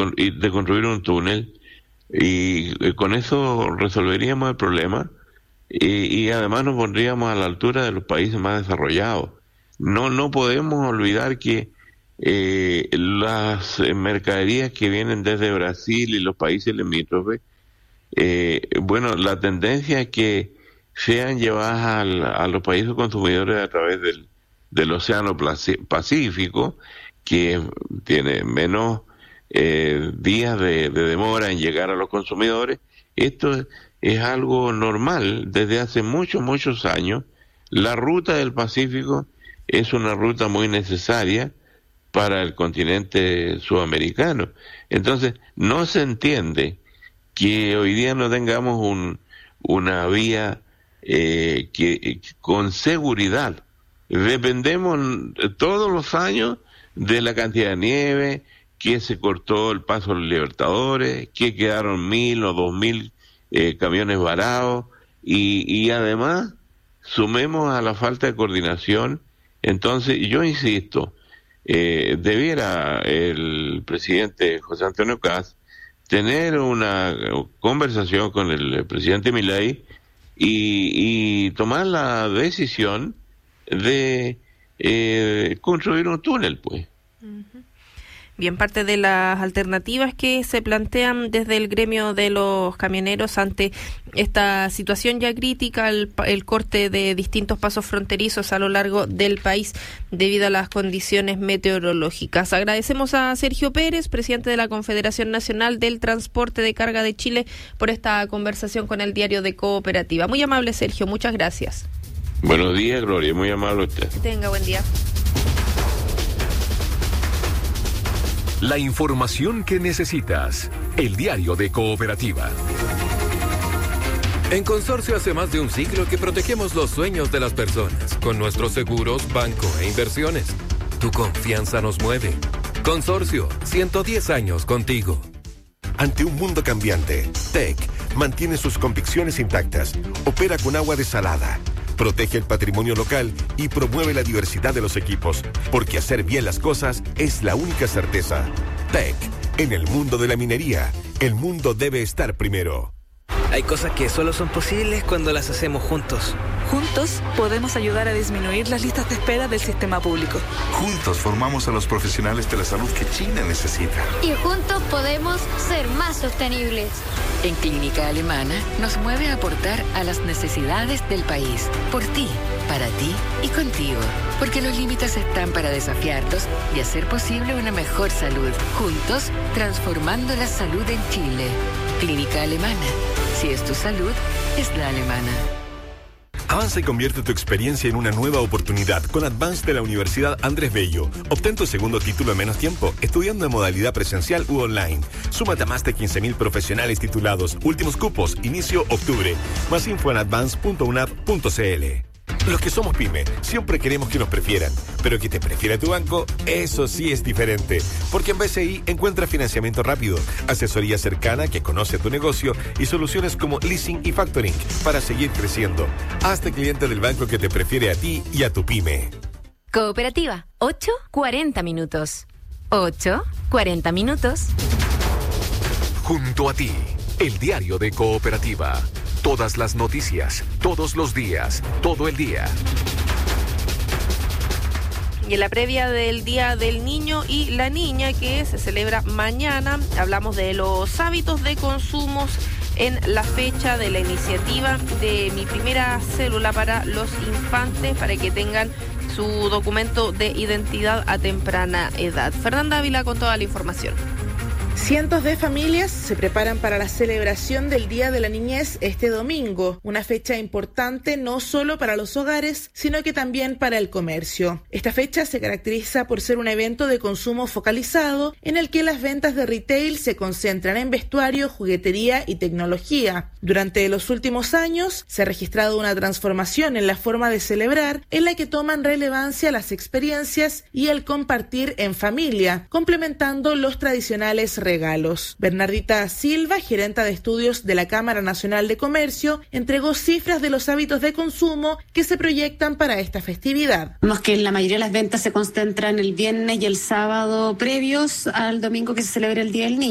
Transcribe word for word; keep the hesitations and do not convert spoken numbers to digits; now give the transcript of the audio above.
con- y de construir un túnel, y eh, con eso resolveríamos el problema, y, y además nos pondríamos a la altura de los países más desarrollados. No, no podemos olvidar que eh, las eh, mercaderías que vienen desde Brasil y los países limítrofes, eh, bueno, la tendencia es que sean llevadas al- a los países consumidores a través del, del Océano Placi- Pacífico, que tiene menos eh, días de, de demora en llegar a los consumidores. Esto es, es algo normal desde hace muchos, muchos años. La ruta del Pacífico es una ruta muy necesaria para el continente sudamericano. Entonces, no se entiende que hoy día no tengamos un, una vía eh, que, que con seguridad. Dependemos todos los años de la cantidad de nieve, que se cortó el paso de los Libertadores, que quedaron mil o dos mil eh, camiones varados, y, y además sumemos a la falta de coordinación. Entonces, yo insisto, eh, debiera el presidente José Antonio Kast tener una conversación con el presidente Milei y, y tomar la decisión de eh, construir un túnel, pues. Ujú. Bien, parte de las alternativas que se plantean desde el gremio de los camioneros ante esta situación ya crítica, el, pa- el corte de distintos pasos fronterizos a lo largo del país debido a las condiciones meteorológicas. Agradecemos a Sergio Pérez, presidente de la Confederación Nacional del Transporte de Carga de Chile, por esta conversación con el Diario de Cooperativa. Muy amable, Sergio, muchas gracias. Buenos días, Gloria, muy amable usted. Que tenga buen día. La información que necesitas. El Diario de Cooperativa. En Consorcio hace más de un siglo que protegemos los sueños de las personas con nuestros seguros, banco e inversiones. Tu confianza nos mueve. Consorcio, ciento diez años contigo. Ante un mundo cambiante, T E C mantiene sus convicciones intactas, opera con agua desalada, protege el patrimonio local y promueve la diversidad de los equipos, porque hacer bien las cosas es la única certeza. T E C, en el mundo de la minería, el mundo debe estar primero. Hay cosas que solo son posibles cuando las hacemos juntos. Juntos podemos ayudar a disminuir las listas de espera del sistema público. Juntos formamos a los profesionales de la salud que China necesita. Y juntos podemos ser más sostenibles. En Clínica Alemana nos mueve a aportar a las necesidades del país. Por ti, para ti y contigo. Porque los límites están para desafiarlos y hacer posible una mejor salud. Juntos, transformando la salud en Chile. Clínica Alemana. Si es tu salud, es la alemana. Avanza y convierte tu experiencia en una nueva oportunidad con Advance de la Universidad Andrés Bello. Obtén tu segundo título en menos tiempo, estudiando en modalidad presencial u online. Súmate a más de quince mil profesionales titulados. Últimos cupos, inicio octubre. Más info en advance punto unap punto cl. Los que somos pyme siempre queremos que nos prefieran, pero que te prefiera tu banco, eso sí es diferente. Porque en B C I encuentra financiamiento rápido, asesoría cercana que conoce tu negocio y soluciones como leasing y factoring para seguir creciendo. Hazte cliente del banco que te prefiere a ti y a tu pyme. Cooperativa, ocho cuarenta minutos. ocho cuarenta minutos. Junto a ti, el Diario de Cooperativa. Todas las noticias, todos los días, todo el día. Y en la previa del Día del Niño y la Niña, que se celebra mañana, hablamos de los hábitos de consumo en la fecha de la iniciativa de Mi Primera Célula para los infantes, para que tengan su documento de identidad a temprana edad. Fernanda Ávila con toda la información. Cientos de familias se preparan para la celebración del Día de la Niñez este domingo, una fecha importante no solo para los hogares, sino que también para el comercio. Esta fecha se caracteriza por ser un evento de consumo focalizado en el que las ventas de retail se concentran en vestuario, juguetería y tecnología. Durante los últimos años se ha registrado una transformación en la forma de celebrar, en la que toman relevancia las experiencias y el compartir en familia, complementando los tradicionales regalos. Bernardita Silva, gerenta de estudios de la Cámara Nacional de Comercio, entregó cifras de los hábitos de consumo que se proyectan para esta festividad. Vemos que la mayoría de las ventas se concentran el viernes y el sábado previos al domingo que se celebra el Día del Niño.